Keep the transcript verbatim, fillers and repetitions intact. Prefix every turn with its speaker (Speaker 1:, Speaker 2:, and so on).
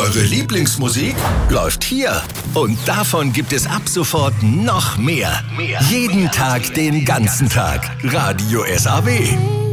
Speaker 1: Eure Lieblingsmusik läuft hier. Und davon gibt es ab sofort noch mehr. mehr. Jeden Tag, den ganzen Tag. Radio S A W.